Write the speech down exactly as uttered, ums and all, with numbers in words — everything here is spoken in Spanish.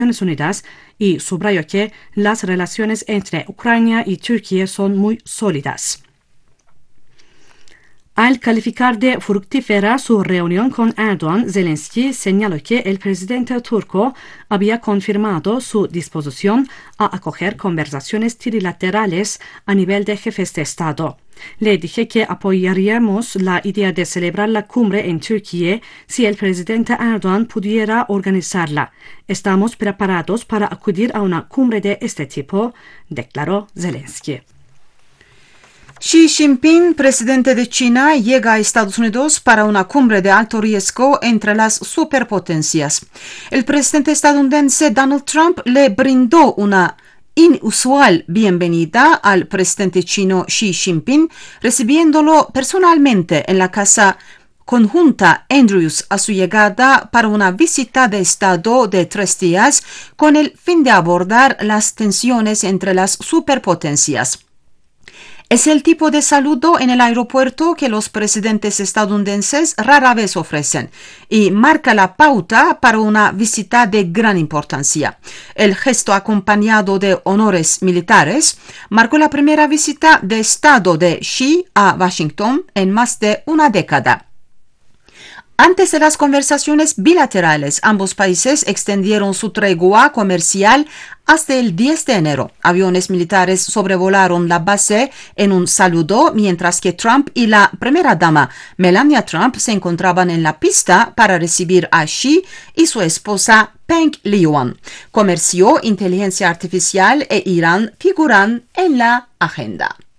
Naciones Unidas y subrayó que las relaciones entre Ucrania y Turquía son muy sólidas. Al calificar de fructífera su reunión con Erdoğan, Zelensky señaló que el presidente turco había confirmado su disposición a acoger conversaciones trilaterales a nivel de jefes de Estado. Le dije que apoyaríamos la idea de celebrar la cumbre en Turquía si el presidente Erdoğan pudiera organizarla. Estamos preparados para acudir a una cumbre de este tipo, declaró Zelensky. Xi Jinping, presidente de China, llega a Estados Unidos para una cumbre de alto riesgo entre las superpotencias. El presidente estadounidense Donald Trump le brindó una inusual bienvenida al presidente chino Xi Jinping, recibiéndolo personalmente en la casa conjunta Andrews a su llegada para una visita de Estado de tres días con el fin de abordar las tensiones entre las superpotencias. Es el tipo de saludo en el aeropuerto que los presidentes estadounidenses rara vez ofrecen y marca la pauta para una visita de gran importancia. El gesto acompañado de honores militares marcó la primera visita de Estado de Xi a Washington en más de una década. Antes de las conversaciones bilaterales, ambos países extendieron su tregua comercial hasta el diez de enero. Aviones militares sobrevolaron la base en un saludo, mientras que Trump y la primera dama Melania Trump se encontraban en la pista para recibir a Xi y su esposa Peng Liyuan. Comercio, inteligencia artificial e Irán figuran en la agenda.